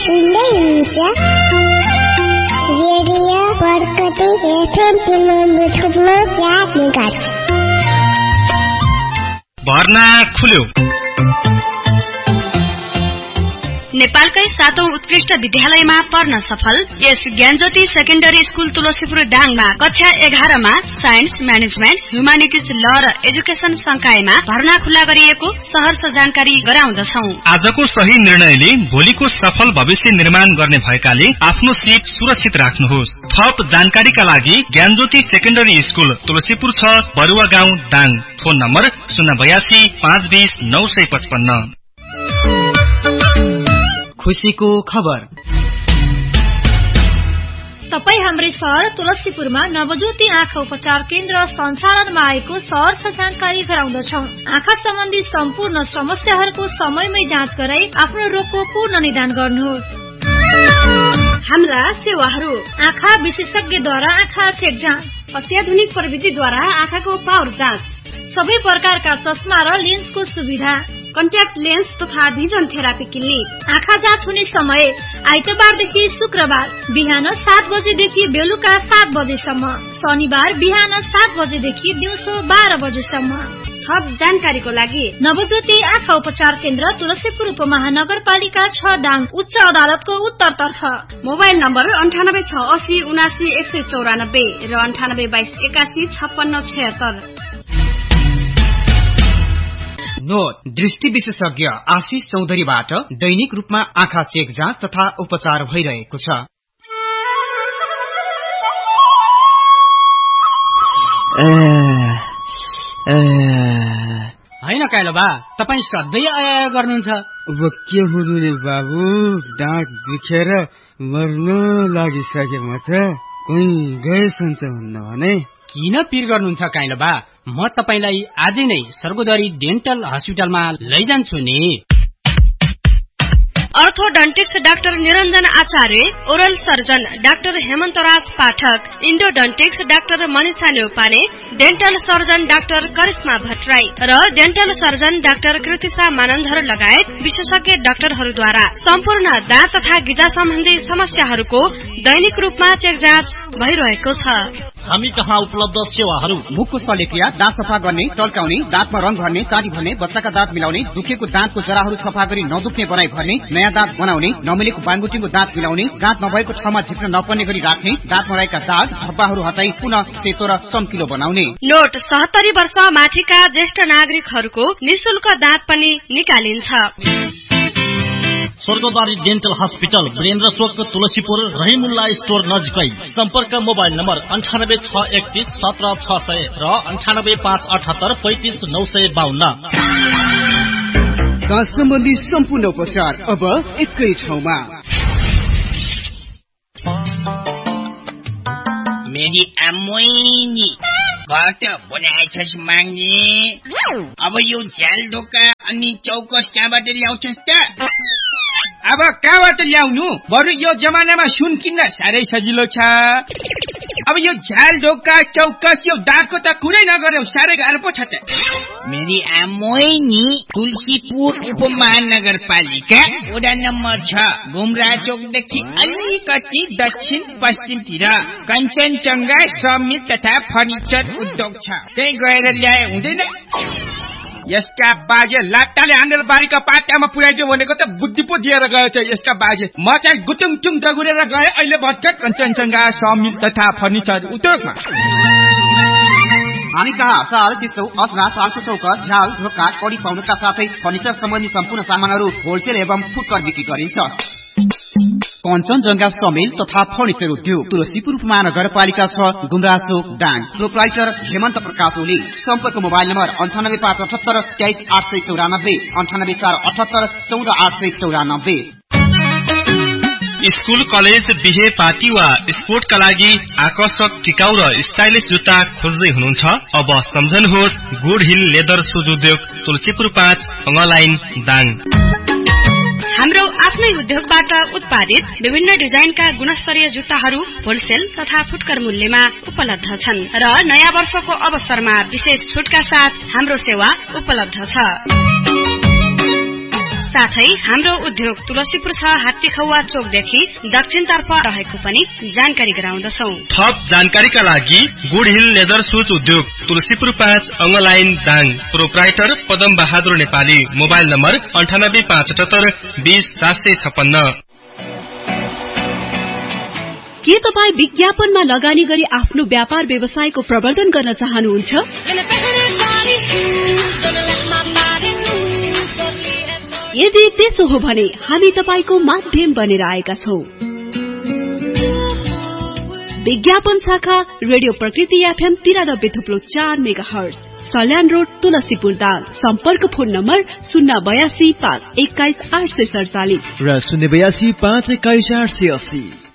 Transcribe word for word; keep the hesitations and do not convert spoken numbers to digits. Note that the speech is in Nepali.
सुन्दै हुनुहुन्छ रेडियो बरकती एफएम किलोमिटरमा चार मेगाहर्ज। भर्ना खुल्यो। नेपालकै सातौं उत्कृष्ट विद्यालयमा पढ्न सफल यस ज्ञानज्योति सेकेन्डरी स्कुल तुलसीपुर डाङमा कक्षा एघारमा साइन्स, म्यानेजमेन्ट, ह्युमानिटिज, ल र एजुकेसन संकायमा भर्ना खुल्ला गरिएको सहर्ष जानकारी गराउँदछौ। आजको सही निर्णयले भोलिको सफल भविष्य निर्माण गर्ने भएकाले आफ्नो सीट सुरक्षित राख्नुहोस्। थप जानकारीका लागि ज्ञानज्योति सेकेन्डरी स्कुल तुलसीपुर छ, बरुवा गाउँ, दाङ। फोन नम्बर शून्य बयासी पाँच बीस नौ सय पचपन्न। खुशीको खबर। तपाई हाम्रै सहर तुलसीपुरमा नवज्योति आँखा उपचार केन्द्र सञ्चालनमा आएको सहर्ष जानकारी गराउँदछौ। आँखा सम्बन्धी सम्पूर्ण समस्याहरूको समयमै जाँच गराई आफ्नो रोगको पूर्ण निदान गर्नुहोस्। हाम्रा सेवाहरू: आँखा विशेषज्ञद्वारा आँखा चेक जाँच, अत्याधुनिक प्रविधिद्वारा आँखाको पावर जाँच, सबै प्रकारका चस्मा र लेन्सको सुविधा, कन्ट्याक्ट लेन्स तथा भिजन थेरापी क्लिनिक। आँखा जाँच हुने समय आइतबारदेखि शुक्रबार बिहान सात बजेदेखि बेलुका सात बजेसम्म, शनिबार बिहान सात बजेदेखि दिउँसो बाह्र बजेसम्म। थप जानकारीको लागि नवज्योति आँखा उपचार केन्द्र तुलसीपुर उपमहानगरपालिका छ, दाङ, उच्च अदालतको उत्तरतर्फ। मोबाइल नम्बर अन्ठानब्बे छ असी उनासी एक सय चौरानब्बे र अन्ठानब्बे बाइस एकासी छप्पन्न छयत्तर। नोट: दृष्टि विशेषज्ञ आशिष चौधरीबाट दैनिक रूपमा आँखा चेक जाँच तथा उपचार भइरहेको छ। होइन काइलो बा, तपाईँ सधैँ आया गर्नुहुन्छ। अब के हुनु नि बाबु, डाँट दुखेर मर्न लागिसके म त। कोही गएसन्छ हुन्न भने। किन पिर गर्नुहुन्छ काइलो बा? म तपाईलाई आजै नै सर्गोदरी डेन्टल हस्पिटलमा लैजान्छु नि। अर्थोडन्टिक्स डाक्टर निरञ्जन आचार्य, ओरल सर्जन डाक्टर हेमन्तराज पाठक, इन्डोडन्टिक्स doctor Manisha Neupane, dental surgeon doctor Karishma Bhattarai र dental surgeon doctor Kritisha Manandhar लगायत विशेषज्ञ डाक्टरहरूद्वारा सम्पूर्ण दाँत तथा गिजा सम्बन्धी समस्याहरूको दैनिक रूपमा चेक जाँच भइरहेको छ। हामी कहाँ उपलब्ध सेवाहरू: मुखको शल्यक्रिया, दाँत सफा गर्ने, टल्काउने, दाँतमा रंग भर्ने, चारी भर्ने, बच्चाका दाँत मिलाउने, दुखेको दाँतको जराहरू सफा गरी नदुख्ने बनाई भर्ने, नयाँ दाँत बनाउने, नमिलेको बानबुटीको दाँत मिलाउने, दाँत नभएको ठाउँमा झिक्न नपर्ने गरी राख्ने, दाँतमा रहेका दाग धब्बाहरू हटाई पुनः सेतो र चम्किलो बनाउने। नोट: सत्तरी वर्ष माथिका ज्येष्ठ नागरिकहरूको निशुल्क दाँत पनि निकालिन्छ। स्वर्गद्वारी डेन्टल हस्पिटल, वीरेन्द्र चोक, तुलसीपुर, रहिमुल्ला स्टोर नजिकै। सम्पर्क मोबाइल नम्बर अन्ठानब्बे छ एकतीस सत्र छ सय र अन्ठानब्बे पाँच अठहत्तर पैंतिस नौ सय बाहन्न। दाँत सम्बन्धी सम्पूर्ण उपचार अब एकै ठाउँमा। मेरी आमोइनी घट बनाएछस् माग्ने। अब यो झ्याल ढोका अनि चौकस कहाँबाट ल्याउँछस् त? अब कहाँबाट ल्याउनु? बरु यो जमानामा सुन किन्न साह्रै सजिलो छ। अब यो झ्याल ढोका चौकस यो दाँतको त कुरै नगर्यो, साह्रै गाह्रो पो छ त। मेरी आमोइनी तुलसीपुर उपमहानगरपालिका वडा नम्बर छ, घुमरा चोकदेखि अलिकति दक्षिण पश्चिमतिर कञ्चनजङ्घा समित तथा फर्निचर उद्योग छ। त्यही गएर ल्याए हुँदैन? यसका बाजे लाट्टाले हानेर बारीका पाटामा पुर्याइदियो भनेको त बुद्धि पो दिएर गयो त यसका बाजे। म चाहिँ गुटुङ टुङ दगुरेर गए, अहिले भर्खर कञ्चनजङ्घा समित तथा फर्निचर उद्योगमा। हामी कहाँ साल चिसो असरा सालको चौका झ्याल ढोका कडी पाउनका साथै फर्निचर सम्बन्धी सम्पूर्ण सामानहरू होलसेल एवं फुटकर बिक्री गरिन्छ। कञ्चनजङ्घा समेल तथा फर्निचर उद्योग, तुलसीपुर उपमहानगरपालिका छ, गुमराचोक, दाङ। प्रोप्राइटर हेमन्त प्रकाश ओली। सम्पर्क मोबाइल नम्बर अन्ठानब्बे पाँच अठहत्तर तेइस आठ सय चौरानब्बे, अन्ठानब्बे चार अठहत्तर चौध आठ सय चौरानब्बे। स्कुल, कलेज, बिहे, पार्टी वा स्पोर्टका लागि आकर्षक, टिकाउ र स्टाइलिश जुत्ता खोज्दै हुनुहुन्छ? अब सम्झनुहोस् गुड हिल लेदर सुज उद्योग, तुलसीपुर पाँच, लाइन, दाङ। हाम्रो आफ्नै उद्योगबाट उत्पादित विभिन्न डिजाइनका गुणस्तरीय जुत्ताहरू होलसेल तथा फुटकर मूल्यमा उपलब्ध छन् र नयाँ वर्षको अवसरमा विशेष छुटका साथ हाम्रो सेवा उपलब्ध छ। साथै हाम्रो उद्योग तुलसीपुर छ हात्तीखौवा चोकदेखि दक्षिणतर्फ रहेको पनि जानकारी गराउँदछौ। थप जानकारीका लागि गुड हिल लेदर सुज उद्योग तुलसीपुर पाँच अंगलाइन Dang. Proprietor Padam Bahadur Nepali. Mobile number अन्ठानब्बे पाँच अठहत्तर बीस सात सय छप्पन्न। के तपाईँ विज्ञापनमा लगानी गरी आफ्नो व्यापार व्यवसायको प्रवर्धन गर्न चाहनुहुन्छ? यदि त्यसो हो भने हामी तपाईको माध्यम बनेर आएका छौं। विज्ञापन शाखा रेडियो प्रकृति एफएम तिरानब्बे थुप्लो चार mega hertz, Salyan road, Tulsipur Dang. सम्पर्क फोन नम्बर शून्य बयासी पाँच एक्काइस आठ सय सडचालिस र शून्य बयासी पाँच एक्काइस आठ सय अस्सी।